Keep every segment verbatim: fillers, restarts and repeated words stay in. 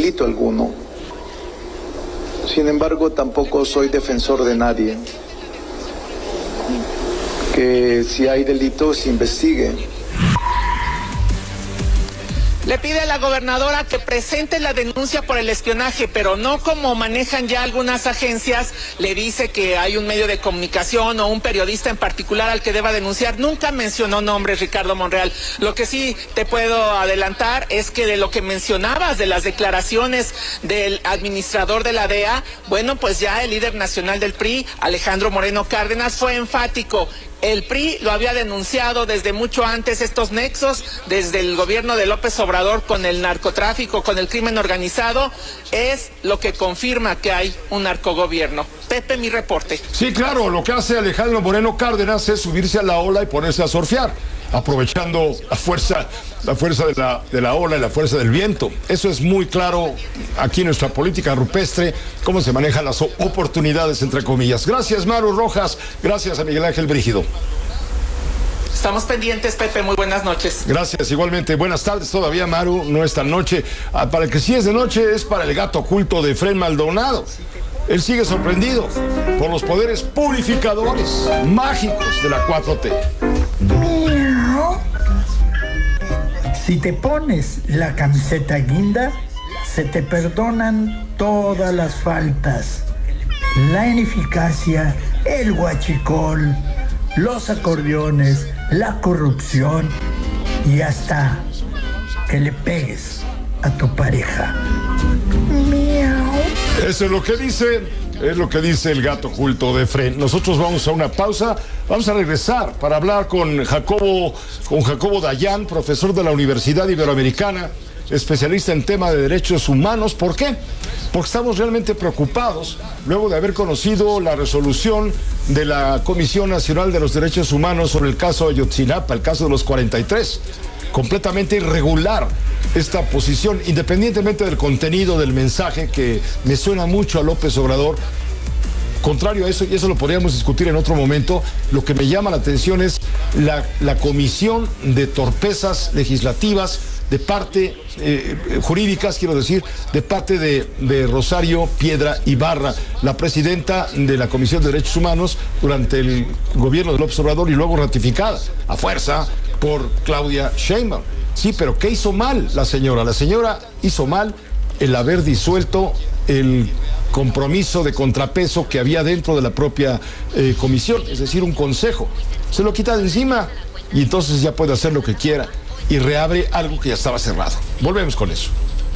delito alguno. Sin embargo, tampoco soy defensor de nadie. Que si hay delitos, se investigue. Le pide a la gobernadora que presente la denuncia por el espionaje, pero no como manejan ya algunas agencias. Le dice que hay un medio de comunicación o un periodista en particular al que deba denunciar. Nunca mencionó nombres, Ricardo Monreal. Lo que sí te puedo adelantar es que de lo que mencionabas, de las declaraciones del administrador de la D E A, bueno, pues ya el líder nacional del P R I, Alejandro Moreno Cárdenas, fue enfático. El P R I lo había denunciado desde mucho antes, estos nexos, desde el gobierno de López Obrador con el narcotráfico, con el crimen organizado, es lo que confirma que hay un narcogobierno. Pepe, mi reporte. Sí, claro, lo que hace Alejandro Moreno Cárdenas es subirse a la ola y ponerse a surfear, aprovechando la fuerza, la fuerza de la, de la ola y la fuerza del viento. Eso es muy claro aquí en nuestra política rupestre, cómo se manejan las oportunidades, entre comillas. Gracias, Maru Rojas. Gracias a Miguel Ángel Brígido. Estamos pendientes, Pepe. Muy buenas noches. Gracias, igualmente. Buenas tardes todavía, Maru. No es tan noche. Ah, para el que sí es de noche es para el gato oculto de Efraín Maldonado. Él sigue sorprendido por los poderes purificadores mágicos de la cuatro T. Miau. Si te pones la camiseta guinda, se te perdonan todas las faltas. La ineficacia, el huachicol, los acordeones, la corrupción y hasta que le pegues a tu pareja. Miau. Eso es lo que dice, es lo que dice el gato oculto de Efraín. Nosotros vamos a una pausa, vamos a regresar para hablar con Jacobo, con Jacobo Dayan, profesor de la Universidad Iberoamericana, especialista en tema de derechos humanos. ¿Por qué? Porque estamos realmente preocupados luego de haber conocido la resolución de la Comisión Nacional de los Derechos Humanos sobre el caso Ayotzinapa, el caso de los cuarenta y tres. Completamente irregular esta posición, independientemente del contenido del mensaje, que me suena mucho a López Obrador. Contrario a eso, y eso lo podríamos discutir en otro momento, lo que me llama la atención es la, la comisión de torpezas legislativas de parte, eh, jurídicas, quiero decir, de parte de, de Rosario Piedra Ibarra, la presidenta de la Comisión de Derechos Humanos durante el gobierno de López Obrador y luego ratificada a fuerza por Claudia Sheinbaum. Sí, pero ¿qué hizo mal la señora? La señora hizo mal el haber disuelto el compromiso de contrapeso que había dentro de la propia eh, comisión, es decir, un consejo. Se lo quita de encima y entonces ya puede hacer lo que quiera y reabre algo que ya estaba cerrado. Volvemos con eso.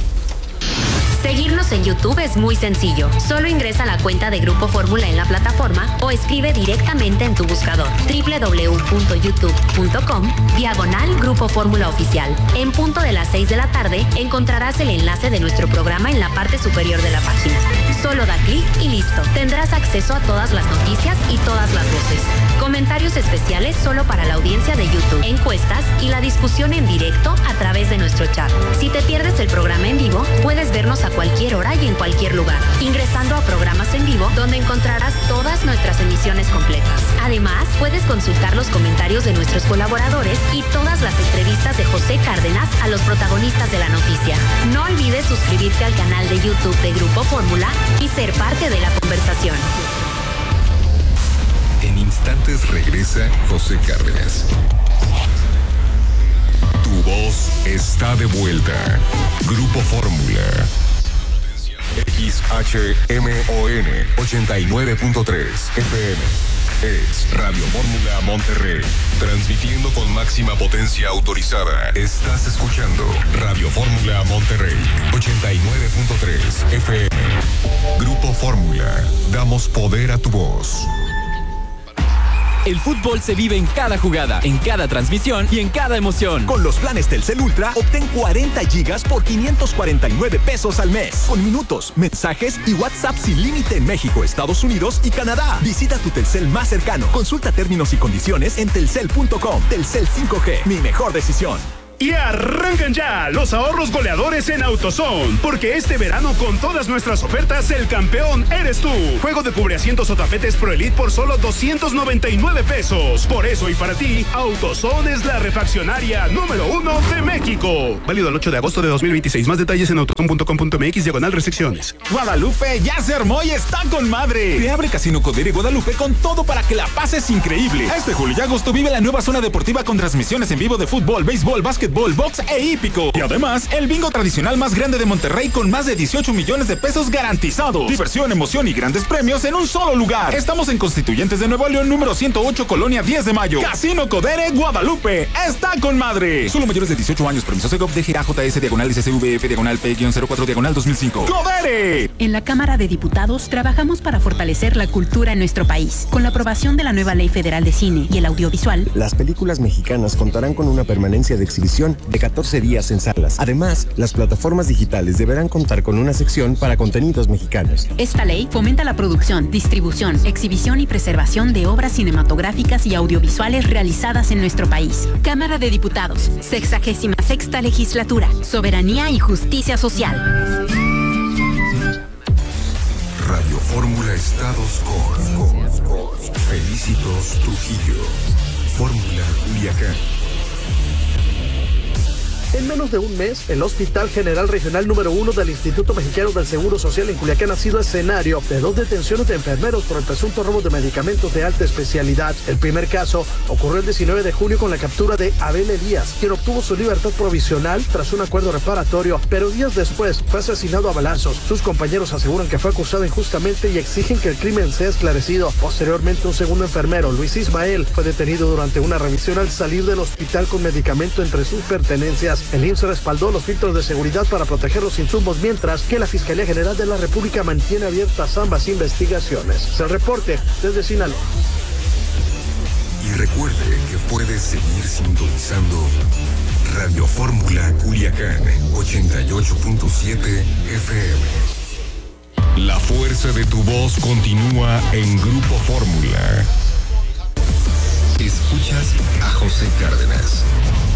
Seguirnos en YouTube es muy sencillo. Solo ingresa a la cuenta de Grupo Fórmula en la plataforma o escribe directamente en tu buscador doble u doble u doble u punto youtube punto com diagonal Grupo Fórmula Oficial. En punto de las seis de la tarde encontrarás el enlace de nuestro programa en la parte superior de la página. Solo da clic y listo. Tendrás acceso a todas las noticias y todas las voces. Comentarios especiales solo para la audiencia de YouTube. Encuestas y la discusión en directo a través de nuestro chat. Si te pierdes el programa en vivo, puedes vernos a cualquier hora y en cualquier lugar, ingresando a programas en vivo donde encontrarás todas nuestras emisiones completas. Además, puedes consultar los comentarios de nuestros colaboradores y todas las entrevistas de José Cárdenas a los protagonistas de la noticia. No olvides suscribirte al canal de YouTube de Grupo Fórmula y ser parte de la conversación. En instantes regresa José Cárdenas. Tu voz está de vuelta. Grupo Fórmula. X H M O N ochenta y nueve punto tres F M. Es Radio Fórmula Monterrey. Transmitiendo con máxima potencia autorizada. Estás escuchando Radio Fórmula Monterrey ochenta y nueve punto tres F M. Grupo Fórmula. Damos poder a tu voz. El fútbol se vive en cada jugada, en cada transmisión y en cada emoción. Con los planes Telcel Ultra, obtén cuarenta gigas por quinientos cuarenta y nueve pesos al mes. Con minutos, mensajes y WhatsApp sin límite en México, Estados Unidos y Canadá. Visita tu Telcel más cercano. Consulta términos y condiciones en telcel punto com. Telcel cinco G, mi mejor decisión. Y arrancan ya los ahorros goleadores en AutoZone, porque este verano con todas nuestras ofertas el campeón eres tú. Juego de cubreasientos o tapetes Pro Elite por solo doscientos noventa y nueve pesos. Por eso y para ti, AutoZone es la refaccionaria número uno de México. Válido el ocho de agosto de dos mil veintiséis. Más detalles en autozone punto com punto m x diagonal restricciones. Guadalupe ya se armó y está con madre. Te abre Casino Codere Guadalupe con todo para que la pases increíble. Este julio y agosto vive la nueva zona deportiva con transmisiones en vivo de fútbol, béisbol, básquetbol, box e hípico. Y además, el bingo tradicional más grande de Monterrey con más de dieciocho millones de pesos garantizados. Diversión, emoción y grandes premios en un solo lugar. Estamos en Constituyentes de Nuevo León, número ciento ocho, Colonia diez de mayo. Casino Codere Guadalupe. Está con madre. Solo mayores de dieciocho años. Permiso Segov D G A J S diagonal S C V F diagonal P cero cuatro diagonal dos mil cinco. ¡Codere! En la Cámara de Diputados trabajamos para fortalecer la cultura en nuestro país. Con la aprobación de la nueva Ley Federal de Cine y el Audiovisual, las películas mexicanas contarán con una permanencia de exhibición de catorce días en salas. Además, las plataformas digitales deberán contar con una sección para contenidos mexicanos. Esta ley fomenta la producción, distribución, exhibición y preservación de obras cinematográficas y audiovisuales realizadas en nuestro país. Cámara de Diputados, sexagésima sexta legislatura, soberanía y justicia social. Radio Fórmula Estados con, con, con Felicitos Trujillo. Fórmula Culiacán. En menos de un mes, el Hospital General Regional número uno del Instituto Mexicano del Seguro Social en Culiacán ha sido escenario de dos detenciones de enfermeros por el presunto robo de medicamentos de alta especialidad. El primer caso ocurrió el diecinueve de julio con la captura de Abel Elías, quien obtuvo su libertad provisional tras un acuerdo reparatorio, pero días después fue asesinado a balazos. Sus compañeros aseguran que fue acusado injustamente y exigen que el crimen sea esclarecido. Posteriormente, un segundo enfermero, Luis Ismael, fue detenido durante una revisión al salir del hospital con medicamento entre sus pertenencias. El I M S S respaldó los filtros de seguridad para proteger los insumos, mientras que la Fiscalía General de la República mantiene abiertas ambas investigaciones. Se reporte desde Sinaloa. Y recuerde que puede seguir sintonizando Radio Fórmula Culiacán ochenta y ocho punto siete F M. La fuerza de tu voz continúa en Grupo Fórmula. Escuchas a José Cárdenas.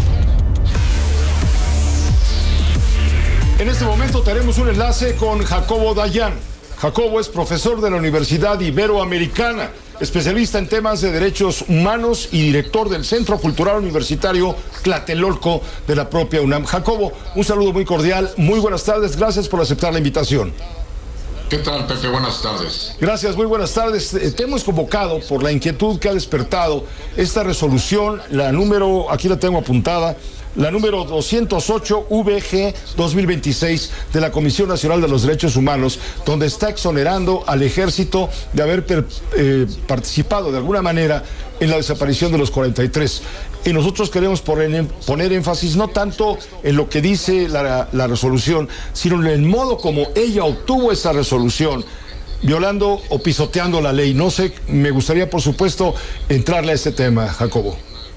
En este momento tenemos un enlace con Jacobo Dayan. Jacobo es profesor de la Universidad Iberoamericana, especialista en temas de derechos humanos y director del Centro Cultural Universitario Tlatelolco de la propia UNAM. Jacobo, un saludo muy cordial, muy buenas tardes, gracias por aceptar la invitación. ¿Qué tal, Pepe? Buenas tardes. Gracias, muy buenas tardes. Te hemos convocado por la inquietud que ha despertado esta resolución, la número, aquí la tengo apuntada, la número doscientos ocho V G dos mil veintiséis de la Comisión Nacional de los Derechos Humanos, donde está exonerando al ejército de haber per, eh, participado de alguna manera en la desaparición de los cuarenta y tres. Y nosotros queremos poner, poner énfasis no tanto en lo que dice la, la resolución, sino en el modo como ella obtuvo esa resolución, violando o pisoteando la ley. No sé, me gustaría, por supuesto, entrarle a este tema, Jacobo.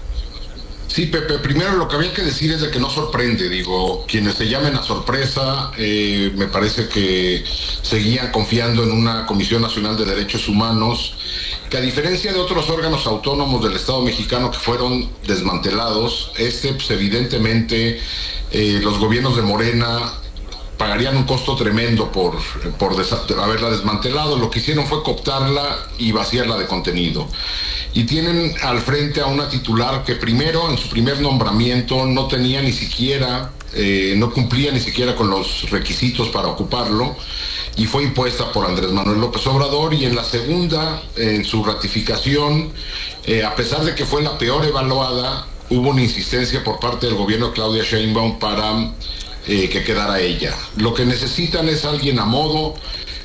Sí, Pepe, primero lo que había que decir es de que no sorprende, digo, quienes se llamen a sorpresa, eh, me parece que seguían confiando en una Comisión Nacional de Derechos Humanos, que a diferencia de otros órganos autónomos del Estado mexicano que fueron desmantelados, este, pues evidentemente, eh, los gobiernos de Morena pagarían un costo tremendo por, por des- haberla desmantelado. Lo que hicieron fue cooptarla y vaciarla de contenido. Y tienen al frente a una titular que primero, en su primer nombramiento, no tenía ni siquiera, eh, no cumplía ni siquiera con los requisitos para ocuparlo, y fue impuesta por Andrés Manuel López Obrador. Y en la segunda, en su ratificación, eh, a pesar de que fue la peor evaluada, hubo una insistencia por parte del gobierno de Claudia Sheinbaum para eh, que quedara ella. Lo que necesitan es alguien a modo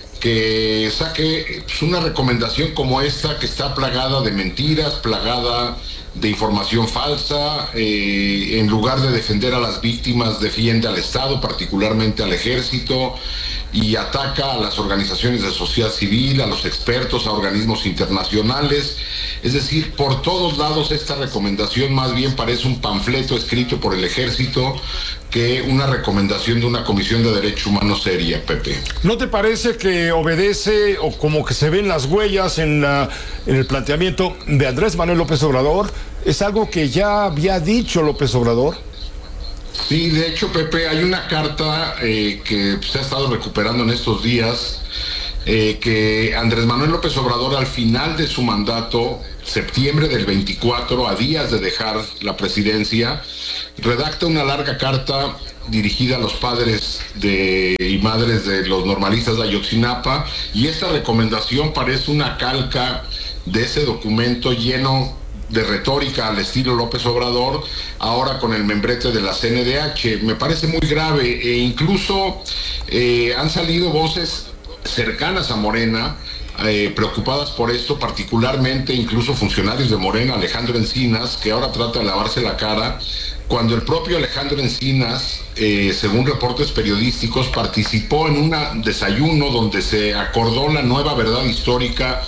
que saque pues, una recomendación como esta, que está plagada de mentiras, plagada de información falsa, eh, en lugar de defender a las víctimas, defiende al Estado, particularmente al ejército, y ataca a las organizaciones de sociedad civil, a los expertos, a organismos internacionales. Es decir, por todos lados esta recomendación más bien parece un panfleto escrito por el ejército que una recomendación de una Comisión de Derechos Humanos seria, Pepe. ¿No te parece que obedece o como que se ven las huellas en, la, en el planteamiento de Andrés Manuel López Obrador? ¿Es algo que ya había dicho López Obrador? Sí, de hecho, Pepe, hay una carta eh, que se ha estado recuperando en estos días, eh, que Andrés Manuel López Obrador, al final de su mandato, septiembre del veinticuatro, a días de dejar la presidencia, redacta una larga carta dirigida a los padres de, y madres de los normalistas de Ayotzinapa, y esta recomendación parece una calca de ese documento lleno de retórica al estilo López Obrador, ahora con el membrete de la C N D H. Me parece muy grave, e incluso eh, han salido voces cercanas a Morena, eh, preocupadas por esto, particularmente incluso funcionarios de Morena, Alejandro Encinas, que ahora trata de lavarse la cara, cuando el propio Alejandro Encinas, eh, según reportes periodísticos, participó en un desayuno donde se acordó la nueva verdad histórica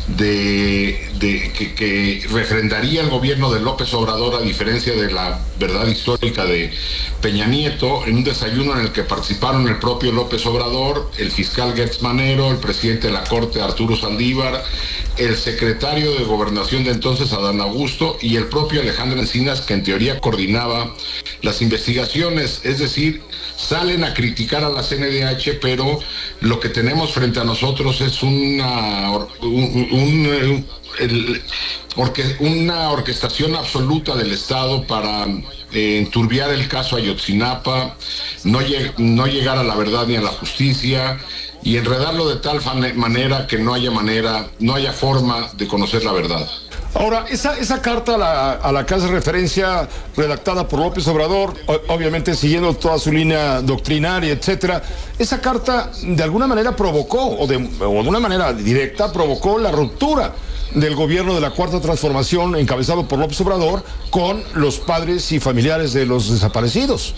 de, de que, que refrendaría el gobierno de López Obrador, a diferencia de la verdad histórica de Peña Nieto, en un desayuno en el que participaron el propio López Obrador, el fiscal Gertz Manero, el presidente de la Corte Arturo Saldívar, el secretario de Gobernación de entonces Adán Augusto y el propio Alejandro Encinas, que en teoría coordinaba las investigaciones. Es decir, salen a criticar a la C N D H, pero lo que tenemos frente a nosotros es una, un, un, el, orque, una orquestación absoluta del Estado para eh, enturbiar el caso Ayotzinapa, no, lleg, no llegar a la verdad ni a la justicia, y enredarlo de tal manera que no haya manera, no haya forma de conocer la verdad. Ahora, esa, esa carta a la, a la que hace referencia, redactada por López Obrador, obviamente siguiendo toda su línea doctrinaria, etcétera, esa carta de alguna manera provocó, o de, o de una manera directa, provocó la ruptura del gobierno de la Cuarta Transformación, encabezado por López Obrador, con los padres y familiares de los desaparecidos.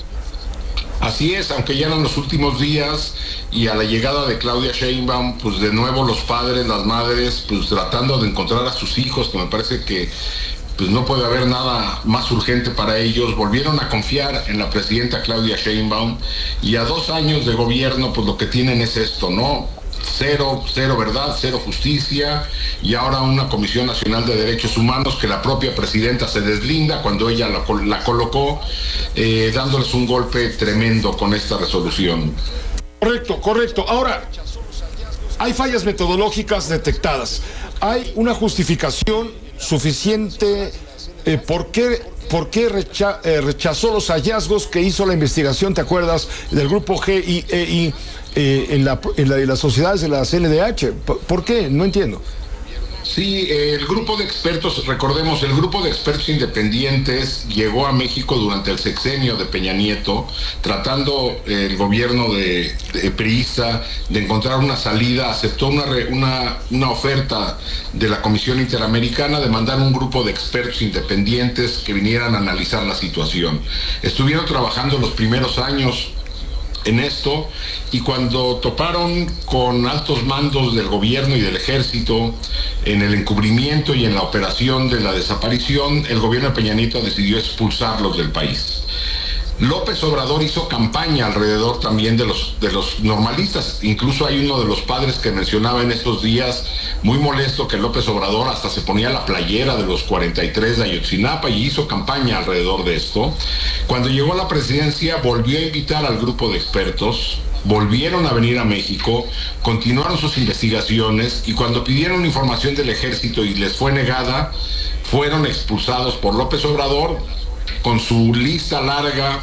Así es, aunque ya en los últimos días y a la llegada de Claudia Sheinbaum, pues de nuevo los padres, las madres, pues tratando de encontrar a sus hijos, que me parece que pues no puede haber nada más urgente para ellos, volvieron a confiar en la presidenta Claudia Sheinbaum, y a dos años de gobierno, pues lo que tienen es esto, ¿no? Cero, cero verdad, cero justicia, y ahora una Comisión Nacional de Derechos Humanos que la propia presidenta se deslinda cuando ella la, la colocó, eh, dándoles un golpe tremendo con esta resolución. Correcto, correcto. Ahora, hay fallas metodológicas detectadas. ¿Hay una justificación suficiente? Eh, ¿Por qué, por qué recha, eh, rechazó los hallazgos que hizo la investigación, te acuerdas, del grupo G I E I eh, en, la, en, la, en las sociedades de la C N D H? ¿Por, por qué? No entiendo. Sí, el grupo de expertos, recordemos, el grupo de expertos independientes llegó a México durante el sexenio de Peña Nieto, tratando el gobierno de, de priista de encontrar una salida, aceptó una, una, una oferta de la Comisión Interamericana de mandar un grupo de expertos independientes que vinieran a analizar la situación. Estuvieron trabajando los primeros años en esto, y cuando toparon con altos mandos del gobierno y del ejército en el encubrimiento y en la operación de la desaparición, el gobierno de Peña Nieto decidió expulsarlos del país. López Obrador hizo campaña alrededor también de los, de los normalistas. Incluso hay uno de los padres que mencionaba en estos días, muy molesto, que López Obrador hasta se ponía la playera de los cuarenta y tres de Ayotzinapa, y hizo campaña alrededor de esto. Cuando llegó a la presidencia, volvió a invitar al grupo de expertos, volvieron a venir a México, continuaron sus investigaciones, y cuando pidieron información del ejército y les fue negada, fueron expulsados por López Obrador, con su lista larga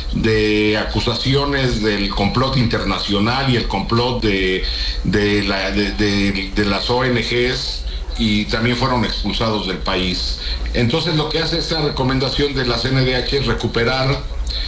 de acusaciones del complot internacional y el complot de, de, la, de, de, de las O N Ges, y también fueron expulsados del país. Entonces lo que hace esta recomendación de la C N D H es recuperar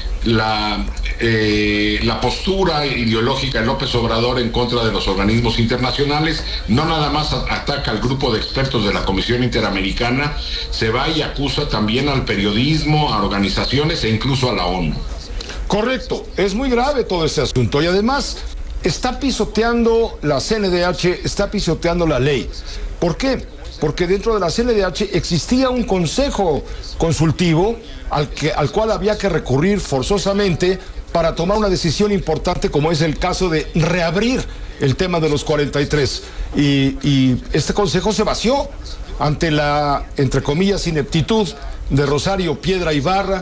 la, eh, la postura ideológica de López Obrador en contra de los organismos internacionales. No nada más ataca al grupo de expertos de la Comisión Interamericana, se va y acusa también al periodismo, a organizaciones e incluso a la ONU. Correcto, es muy grave todo este asunto, y además está pisoteando la C N D H, está pisoteando la ley. ¿Por qué? Porque dentro de la C N D H existía un consejo consultivo al, que, al cual había que recurrir forzosamente para tomar una decisión importante, como es el caso de reabrir el tema de los cuarenta y tres. Y, y este consejo se vació ante la, entre comillas, ineptitud de Rosario Piedra Ibarra,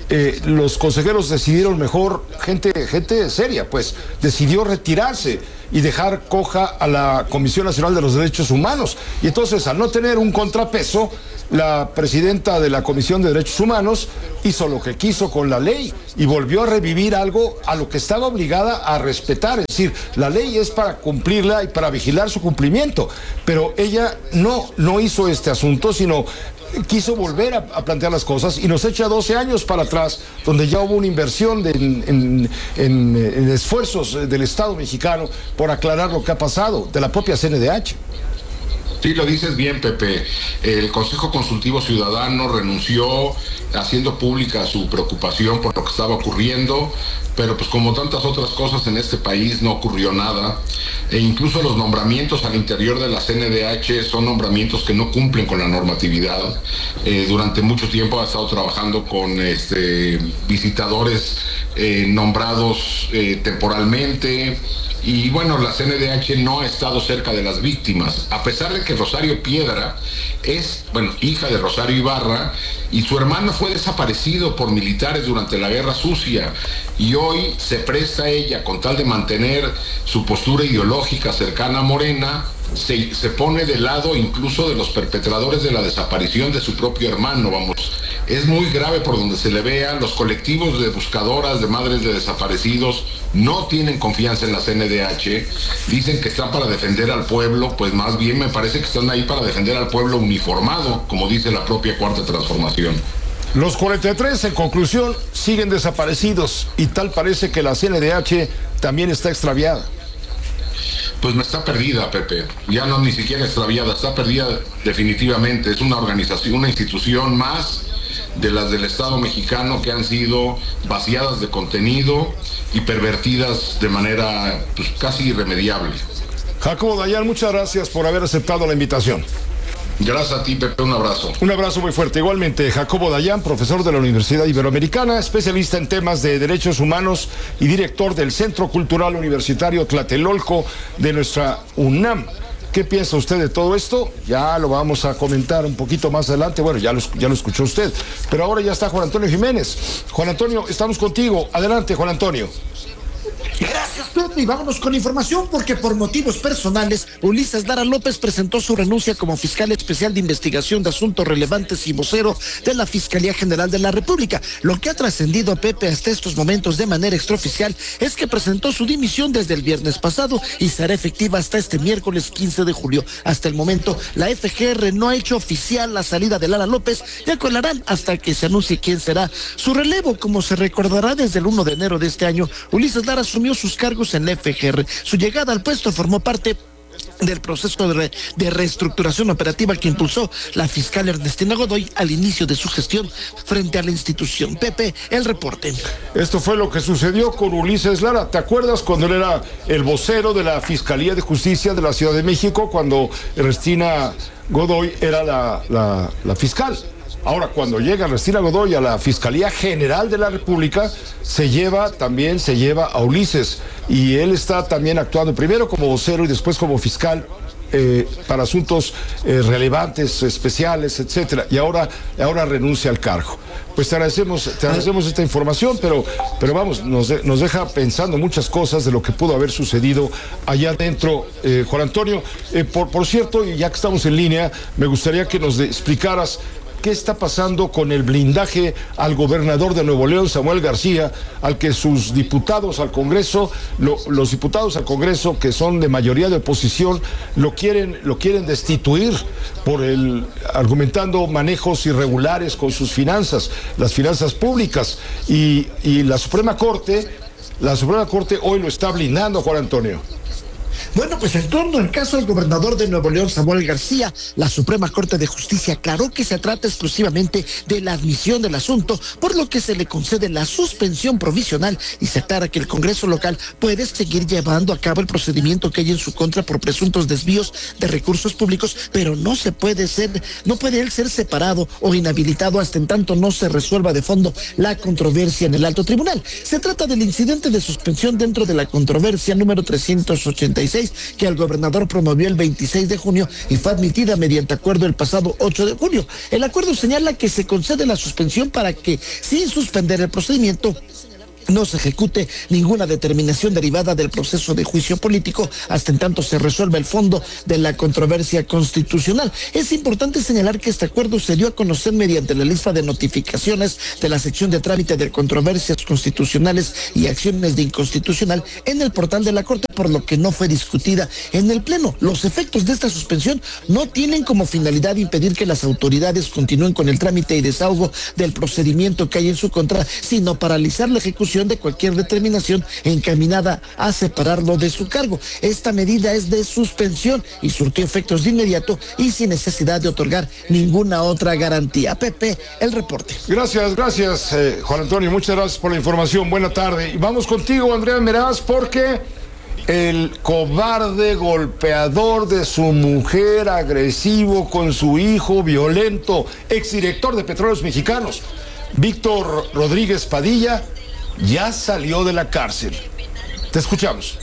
eh, los consejeros decidieron mejor, gente, gente seria, pues, decidió retirarse y dejar coja a la Comisión Nacional de los Derechos Humanos. Y entonces, al no tener un contrapeso, la presidenta de la Comisión de Derechos Humanos hizo lo que quiso con la ley y volvió a revivir algo a lo que estaba obligada a respetar. Es decir, la ley es para cumplirla y para vigilar su cumplimiento, pero ella no, no hizo este asunto, sino quiso volver a, a plantear las cosas y nos echa doce años para atrás, donde ya hubo una inversión de, en, en, en, en esfuerzos del Estado mexicano por aclarar lo que ha pasado, de la propia C N D H. Sí, lo dices bien, Pepe. El Consejo Consultivo Ciudadano renunció haciendo pública su preocupación por lo que estaba ocurriendo, pero pues como tantas otras cosas en este país no ocurrió nada, e incluso los nombramientos al interior de la C N D H son nombramientos que no cumplen con la normatividad. Eh, durante mucho tiempo ha estado trabajando con este, visitadores eh, nombrados eh, temporalmente. Y bueno, la C N D H no ha estado cerca de las víctimas, a pesar de que Rosario Piedra es, bueno, hija de Rosario Ibarra, y su hermano fue desaparecido por militares durante la Guerra Sucia, y hoy se presta ella, con tal de mantener su postura ideológica cercana a Morena, se, se pone de lado incluso de los perpetradores de la desaparición de su propio hermano. Vamos, es muy grave por donde se le vea. Los colectivos de buscadoras de madres de desaparecidos no tienen confianza en la C N D H, dicen que están para defender al pueblo, pues más bien me parece que están ahí para defender al pueblo uniformado, como dice la propia Cuarta Transformación. Los cuarenta y tres, en conclusión, siguen desaparecidos y tal parece que la C N D H también está extraviada. Pues no está perdida, Pepe, ya no ni siquiera extraviada, está perdida definitivamente. Es una organización, una institución más de las del Estado mexicano que han sido vaciadas de contenido y pervertidas de manera pues, casi irremediable. Jacobo Dayan, muchas gracias por haber aceptado la invitación. Gracias a ti, Pepe, un abrazo. Un abrazo muy fuerte. Igualmente, Jacobo Dayan, profesor de la Universidad Iberoamericana, especialista en temas de derechos humanos y director del Centro Cultural Universitario Tlatelolco de nuestra UNAM. ¿Qué piensa usted de todo esto? Ya lo vamos a comentar un poquito más adelante. Bueno, ya lo, ya lo escuchó usted. Pero ahora ya está Juan Antonio Jiménez. Juan Antonio, estamos contigo. Adelante, Juan Antonio. Gracias, Pepe, y vámonos con información porque por motivos personales, Ulises Lara López presentó su renuncia como fiscal especial de investigación de asuntos relevantes y vocero de la Fiscalía General de la República. Lo que ha trascendido a Pepe hasta estos momentos de manera extraoficial es que presentó su dimisión desde el viernes pasado y será efectiva hasta este miércoles quince de julio. Hasta el momento, la F G R no ha hecho oficial la salida de Lara López y acordarán hasta que se anuncie quién será su relevo. Como se recordará, desde el primero de enero de este año, Ulises Lara asumió sus cargos en la F G R. Su llegada al puesto formó parte del proceso de, re, de reestructuración operativa que impulsó la fiscal Ernestina Godoy al inicio de su gestión frente a la institución. Pepe, el reporte. Esto fue lo que sucedió con Ulises Lara. ¿Te acuerdas cuando él era el vocero de la Fiscalía de Justicia de la Ciudad de México, cuando Ernestina Godoy era la, la, la fiscal? Ahora, cuando llega Ernestina Godoy a la Fiscalía General de la República, se lleva, también se lleva a Ulises, y él está también actuando primero como vocero y después como fiscal eh, para asuntos eh, relevantes, especiales, etcétera, y ahora, ahora renuncia al cargo. Pues te agradecemos, te agradecemos esta información, pero, pero vamos, nos, de, nos deja pensando muchas cosas de lo que pudo haber sucedido allá adentro. Eh, Juan Antonio, eh, por, por cierto, y ya que estamos en línea, me gustaría que nos de, explicaras ¿qué está pasando con el blindaje al gobernador de Nuevo León, Samuel García, al que sus diputados al Congreso, lo, los diputados al Congreso que son de mayoría de oposición, lo quieren, lo quieren destituir por el, argumentando manejos irregulares con sus finanzas, las finanzas públicas, y, y la Suprema Corte, la Suprema Corte hoy lo está blindando, Juan Antonio? Bueno, pues en torno al caso del gobernador de Nuevo León, Samuel García, la Suprema Corte de Justicia aclaró que se trata exclusivamente de la admisión del asunto, por lo que se le concede la suspensión provisional y se aclara que el Congreso local puede seguir llevando a cabo el procedimiento que hay en su contra por presuntos desvíos de recursos públicos, pero no se puede ser, no puede él ser separado o inhabilitado hasta en tanto no se resuelva de fondo la controversia en el alto tribunal. Se trata del incidente de suspensión dentro de la controversia número trescientos ochenta y seis seis que el gobernador promovió el veintiséis de junio y fue admitida mediante acuerdo el pasado ocho de junio. El acuerdo señala que se concede la suspensión para que, sin suspender el procedimiento, no se ejecute ninguna determinación derivada del proceso de juicio político hasta en tanto se resuelva el fondo de la controversia constitucional. Es importante señalar que este acuerdo se dio a conocer mediante la lista de notificaciones de la sección de trámite de controversias constitucionales y acciones de inconstitucional en el portal de la Corte, por lo que no fue discutida en el Pleno. Los efectos de esta suspensión no tienen como finalidad impedir que las autoridades continúen con el trámite y desahogo del procedimiento que hay en su contra, sino paralizar la ejecución de cualquier determinación encaminada a separarlo de su cargo. Esta medida es de suspensión y surtió efectos de inmediato y sin necesidad de otorgar ninguna otra garantía. Pepe, el reporte. Gracias, gracias, eh, Juan Antonio, muchas gracias por la información. Buena tarde. Y vamos contigo, Andrea Meraz, porque el cobarde golpeador de su mujer, agresivo con su hijo, violento, exdirector de Petróleos Mexicanos, Víctor Rodríguez Padilla, ya salió de la cárcel. Te escuchamos.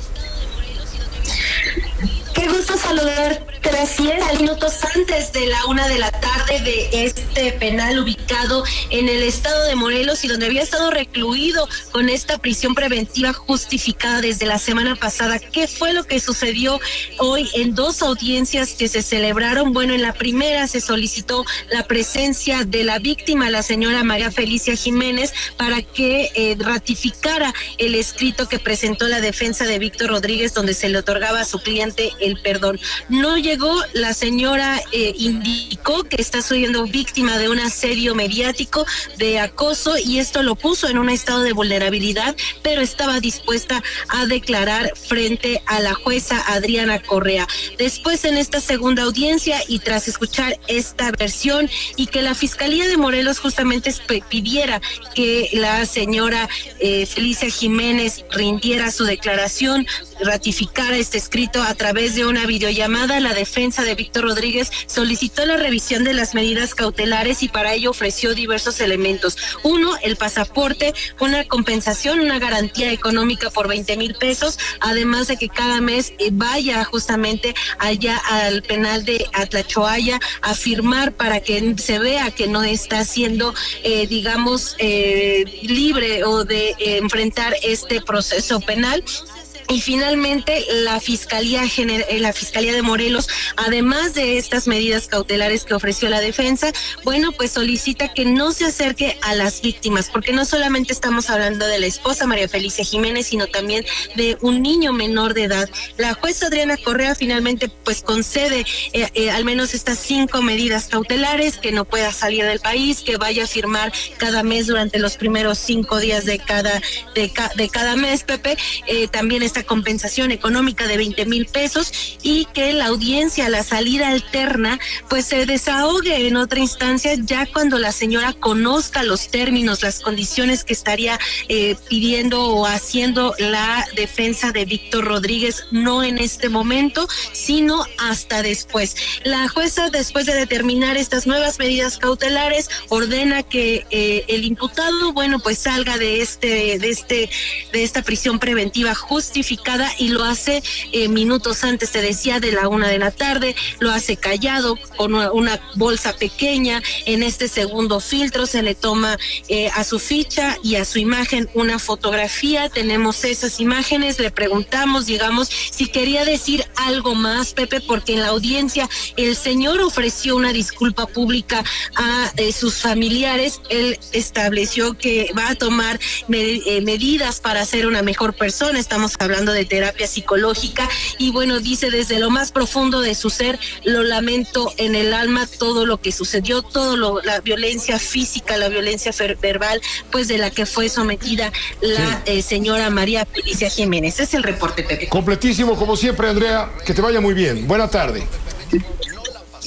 Qué gusto saludarte, así es, minutos antes de la una de la tarde de este penal ubicado en el estado de Morelos y donde había estado recluido con esta prisión preventiva justificada desde la semana pasada. ¿Qué fue lo que sucedió hoy en dos audiencias que se celebraron? Bueno, en la primera se solicitó la presencia de la víctima, la señora María Felicia Jiménez, para que eh, ratificara el escrito que presentó la defensa de Víctor Rodríguez, donde se le otorgaba a su cliente el perdón. No llegó, la señora eh, indicó que está siendo víctima de un asedio mediático, de acoso, y esto lo puso en un estado de vulnerabilidad, pero estaba dispuesta a declarar frente a la jueza Adriana Correa. Después, en esta segunda audiencia, y tras escuchar esta versión y que la Fiscalía de Morelos justamente pidiera que la señora eh, Felicia Jiménez rindiera su declaración, ratificara este escrito a través de una videollamada, la defensa de Víctor Rodríguez solicitó la revisión de las medidas cautelares y para ello ofreció diversos elementos. Uno, el pasaporte, una compensación, una garantía económica por veinte mil pesos, además de que cada mes eh, vaya justamente allá al penal de Atlachoaya a firmar para que se vea que no está siendo, eh, digamos, eh, libre o de eh, enfrentar este proceso penal. Y finalmente la Fiscalía General, la Fiscalía de Morelos, además de estas medidas cautelares que ofreció la defensa, bueno, pues solicita que no se acerque a las víctimas, porque no solamente estamos hablando de la esposa María Felicia Jiménez, sino también de un niño menor de edad. La jueza Adriana Correa finalmente pues concede eh, eh, al menos estas cinco medidas cautelares, que no pueda salir del país, que vaya a firmar cada mes durante los primeros cinco días de cada de, ca, de cada mes, Pepe, eh, también esta compensación económica de veinte mil pesos y que la audiencia, la salida alterna, pues se desahogue en otra instancia ya cuando la señora conozca los términos, las condiciones que estaría eh, pidiendo o haciendo la defensa de Víctor Rodríguez, no en este momento, sino hasta después. La jueza, después de determinar estas nuevas medidas cautelares, ordena que eh, el imputado, bueno, pues salga de este, de este, de esta prisión preventiva justificada, y lo hace eh, minutos antes, te decía, de la una de la tarde, lo hace callado con una, una bolsa pequeña. En este segundo filtro se le toma eh, a su ficha y a su imagen una fotografía. Tenemos esas imágenes, le preguntamos, digamos, si quería decir algo más, Pepe, porque en la audiencia el señor ofreció una disculpa pública a eh, sus familiares. Él estableció que va a tomar med- eh, medidas para ser una mejor persona. Estamos hablando de terapia psicológica y bueno, dice: desde lo más profundo de su ser lo lamento en el alma todo lo que sucedió, todo lo, la violencia física, la violencia verbal, pues de la que fue sometida la sí. eh, señora María Felicia Jiménez. Es el reporte, Pepe. Completísimo, como siempre, Andrea, que te vaya muy bien. Buena tarde.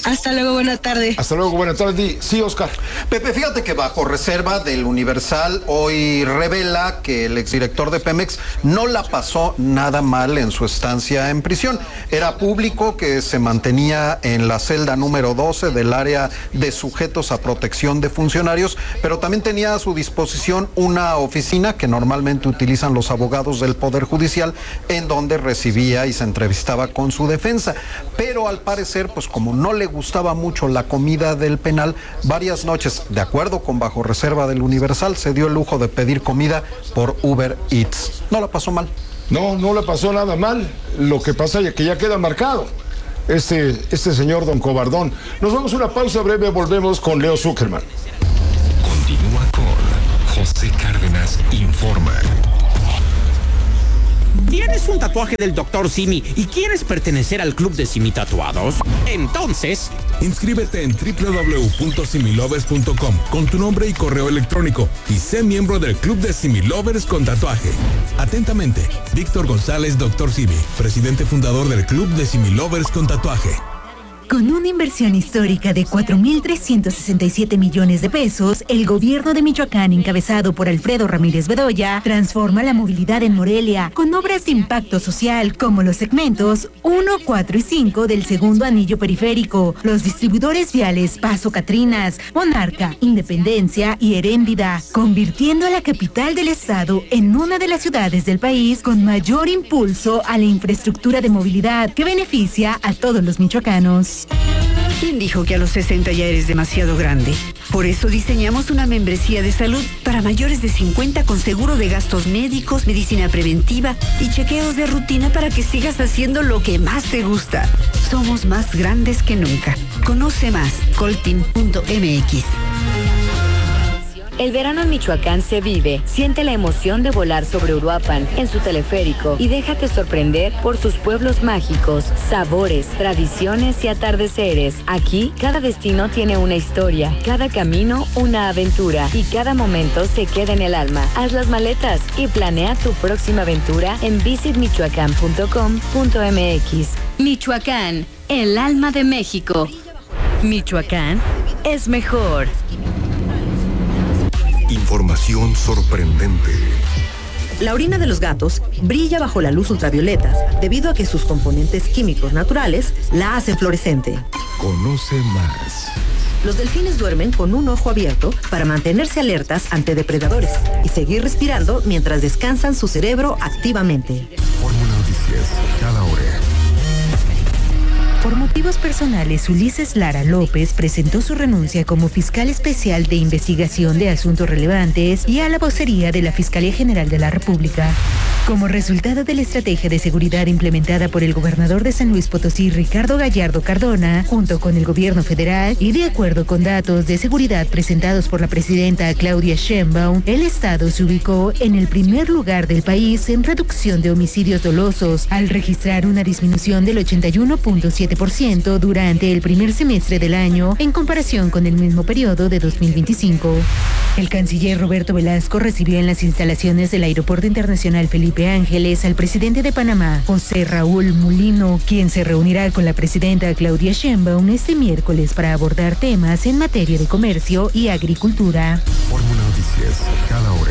Hasta luego, buena tarde. Hasta luego, buena tarde. Sí, Oscar. Pepe, fíjate que bajo reserva del Universal hoy revela que el exdirector de Pemex no la pasó nada mal en su estancia en prisión. Era público que se mantenía en la celda número doce del área de sujetos a protección de funcionarios, pero también tenía a su disposición una oficina que normalmente utilizan los abogados del Poder Judicial, en donde recibía y se entrevistaba con su defensa. Pero al parecer, pues como no le gustaba mucho la comida del penal, varias noches, de acuerdo con bajo reserva del Universal, se dio el lujo de pedir comida por Uber Eats. No la pasó mal. No, no le pasó nada mal. Lo que pasa es que ya queda marcado este, este señor don Cobardón. Nos vamos a una pausa breve, volvemos con Leo Zuckerman. Continúa con José Cárdenas Informa. ¿Tienes un tatuaje del doctor Simi y quieres pertenecer al club de Simi Tatuados? Entonces, inscríbete en doble u doble u doble u punto similovers punto com con tu nombre y correo electrónico y sé miembro del club de Similovers con tatuaje. Atentamente, Víctor González, doctor Simi, presidente fundador del club de Similovers con tatuaje. Con una inversión histórica de cuatro mil trescientos sesenta y siete millones de pesos, el gobierno de Michoacán, encabezado por Alfredo Ramírez Bedoya, transforma la movilidad en Morelia con obras de impacto social como los segmentos uno, cuatro y cinco del segundo anillo periférico, los distribuidores viales Paso Catrinas, Monarca, Independencia y Heréndida, convirtiendo a la capital del estado en una de las ciudades del país con mayor impulso a la infraestructura de movilidad que beneficia a todos los michoacanos. ¿Quién dijo que a los sesenta ya eres demasiado grande? Por eso diseñamos una membresía de salud para mayores de cincuenta con seguro de gastos médicos, medicina preventiva y chequeos de rutina para que sigas haciendo lo que más te gusta. Somos más grandes que nunca. Conoce más, coltim punto m x. El verano en Michoacán se vive. Siente la emoción de volar sobre Uruapan en su teleférico y déjate sorprender por sus pueblos mágicos, sabores, tradiciones y atardeceres. Aquí, cada destino tiene una historia, cada camino una aventura y cada momento se queda en el alma. Haz las maletas y planea tu próxima aventura en visit michoacán punto com punto m x. Michoacán, el alma de México. Michoacán es mejor. Información sorprendente. La orina de los gatos brilla bajo la luz ultravioleta debido a que sus componentes químicos naturales la hacen fluorescente. Conoce más. Los delfines duermen con un ojo abierto para mantenerse alertas ante depredadores y seguir respirando mientras descansan su cerebro activamente. Fórmula Noticias, cada hora. Por motivos personales, Ulises Lara López presentó su renuncia como fiscal especial de investigación de asuntos relevantes y a la vocería de la Fiscalía General de la República. Como resultado de la estrategia de seguridad implementada por el gobernador de San Luis Potosí, Ricardo Gallardo Cardona, junto con el gobierno federal y de acuerdo con datos de seguridad presentados por la presidenta Claudia Sheinbaum, el estado se ubicó en el primer lugar del país en reducción de homicidios dolosos, al registrar una disminución del ochenta y uno punto siete por ciento durante el primer semestre del año en comparación con el mismo periodo de dos mil veinticinco. El canciller Roberto Velasco recibió en las instalaciones del Aeropuerto Internacional Felipe Ángeles al presidente de Panamá, José Raúl Mulino, quien se reunirá con la presidenta Claudia Sheinbaum este miércoles para abordar temas en materia de comercio y agricultura. Fórmula Noticias, cada hora.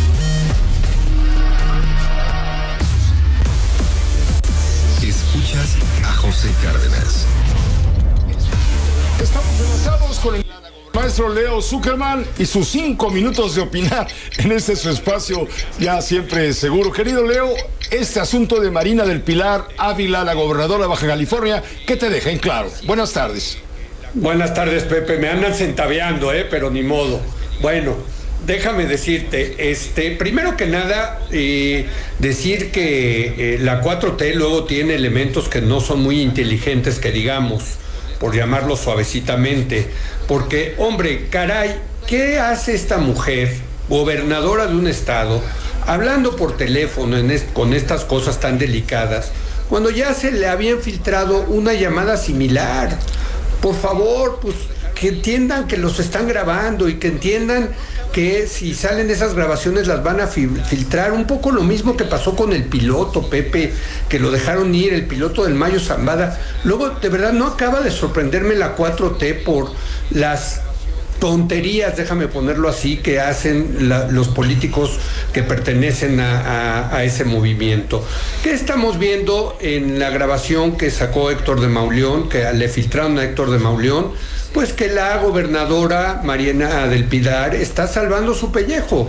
Escuchas a José Cárdenas. Estamos enlazados con el maestro Leo Zuckerman y sus cinco minutos de opinar en este su espacio ya siempre seguro. Querido Leo, este asunto de Marina del Pilar Ávila, la gobernadora de Baja California, ¿qué te deja en claro? Buenas tardes. Buenas tardes, Pepe. Me andan centaveando, ¿eh? Pero ni modo. Bueno, déjame decirte, este, primero que nada, eh, decir que eh, la cuatro T luego tiene elementos que no son muy inteligentes, que digamos, por llamarlo suavecitamente, porque, hombre, caray, ¿qué hace esta mujer, gobernadora de un estado, hablando por teléfono en est- con estas cosas tan delicadas, cuando ya se le habían filtrado una llamada similar? Por favor, pues, que entiendan que los están grabando y que entiendan que si salen esas grabaciones las van a fil- filtrar, un poco lo mismo que pasó con el piloto, Pepe, que lo dejaron ir, el piloto del Mayo Zambada. Luego, de verdad, no acaba de sorprenderme la cuatro T por las tonterías, déjame ponerlo así, que hacen la, los políticos que pertenecen a, a, a ese movimiento. ¿Qué estamos viendo en la grabación que sacó Héctor de Mauleón, que le filtraron a Héctor de Mauleón? Pues que la gobernadora Mariana del Pilar está salvando su pellejo.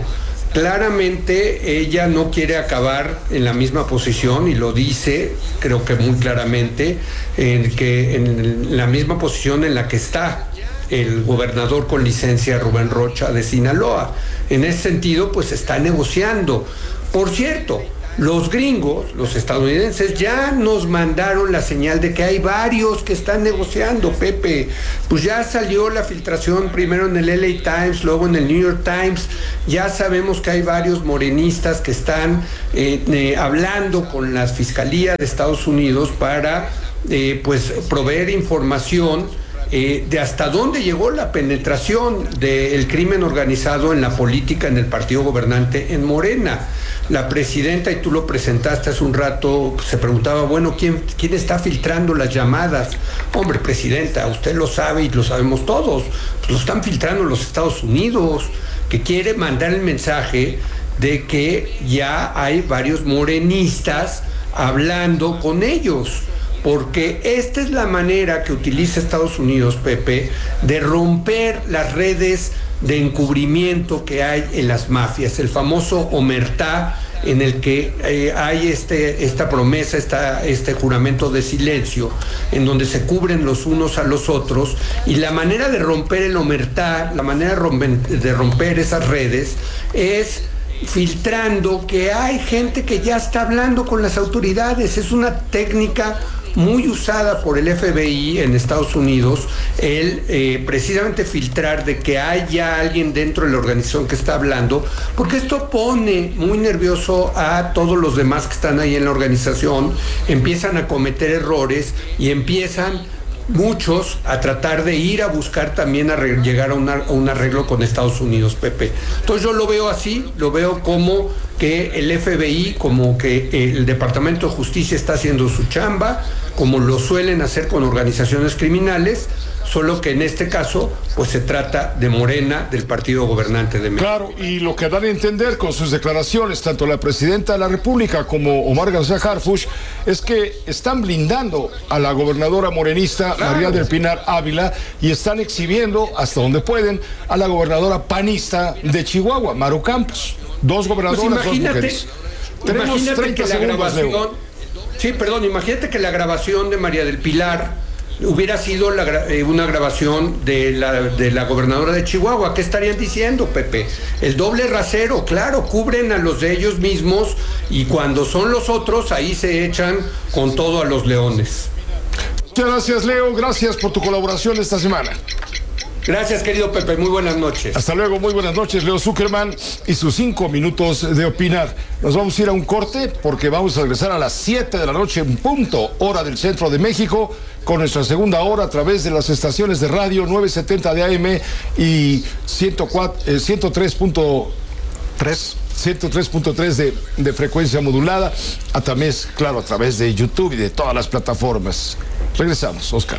Claramente ella no quiere acabar en la misma posición, y lo dice, creo que muy claramente, en que en la misma posición en la que está el gobernador con licencia Rubén Rocha de Sinaloa. En ese sentido, pues está negociando. Por cierto, los gringos, los estadounidenses, ya nos mandaron la señal de que hay varios que están negociando, Pepe. Pues ya salió la filtración primero en el L A Times, luego en el New York Times. Ya sabemos que hay varios morenistas que están eh, eh, hablando con las fiscalías de Estados Unidos para eh, pues proveer información Eh, de hasta dónde llegó la penetración del crimen organizado en la política, en el partido gobernante, en Morena. La presidenta, y tú lo presentaste hace un rato, se preguntaba, bueno, ¿quién, quién está filtrando las llamadas? Hombre, presidenta, usted lo sabe y lo sabemos todos, pues lo están filtrando los Estados Unidos, que quiere mandar el mensaje de que ya hay varios morenistas hablando con ellos. Porque esta es la manera que utiliza Estados Unidos, Pepe, de romper las redes de encubrimiento que hay en las mafias, el famoso omertá, en el que eh, hay este, esta promesa, esta, este juramento de silencio, en donde se cubren los unos a los otros, y la manera de romper el omertá, la manera de romper, de romper esas redes, es filtrando que hay gente que ya está hablando con las autoridades. Es una técnica muy usada por el F B I en Estados Unidos, el eh, precisamente filtrar de que hay ya alguien dentro de la organización que está hablando, porque esto pone muy nervioso a todos los demás que están ahí en la organización, empiezan a cometer errores y empiezan muchos a tratar de ir a buscar también a re- llegar a, una, a un arreglo con Estados Unidos, Pepe. Entonces yo lo veo así, lo veo como que el F B I, como que el Departamento de Justicia está haciendo su chamba, como lo suelen hacer con organizaciones criminales, solo que en este caso pues se trata de Morena, del partido gobernante de México. Claro, y lo que dan a entender con sus declaraciones, tanto la presidenta de la República como Omar García Harfuch, es que están blindando a la gobernadora morenista, claro, María del Pilar Ávila, y están exhibiendo hasta donde pueden a la gobernadora panista de Chihuahua, Maru Campos. Dos gobernadoras, pues dos mujeres. Tenemos imagínate treinta que la segundos, grabación, Leo. Sí, perdón, imagínate que la grabación de María del Pilar hubiera sido la, eh, una grabación de la, de la gobernadora de Chihuahua. ¿Qué estarían diciendo, Pepe? El doble rasero, claro, cubren a los de ellos mismos, y cuando son los otros, ahí se echan con todo a los leones. Muchas gracias, Leo, gracias por tu colaboración esta semana. Gracias, querido Pepe, muy buenas noches. Hasta luego, muy buenas noches, Leo Zuckerman y sus cinco minutos de opinar. Nos vamos a ir a un corte porque vamos a regresar a las siete de la noche en punto, hora del centro de México, con nuestra segunda hora a través de las estaciones de radio nueve setenta de A M y ciento tres punto tres ciento tres punto tres de, de frecuencia modulada, a través, claro, a través de YouTube y de todas las plataformas. Regresamos, Oscar.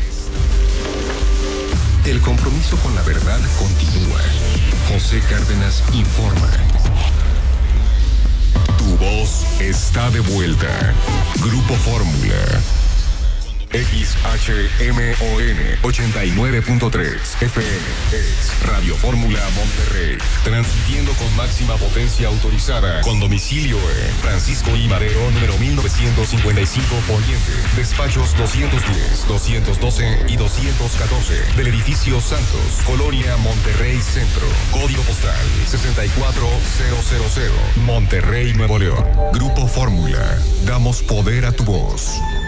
El compromiso con la verdad continúa. José Cárdenas informa. Tu voz está de vuelta. Grupo Fórmula. X H M O N ochenta y nueve punto tres F M es Radio Fórmula Monterrey, transmitiendo con máxima potencia autorizada, con domicilio en Francisco I. Madero, número mil novecientos cincuenta y cinco Poniente, despachos doscientos diez, doscientos doce y doscientos catorce, del edificio Santos, Colonia Monterrey Centro, código postal sesenta y cuatro mil, Monterrey, Nuevo León. Grupo Fórmula, damos poder a tu voz.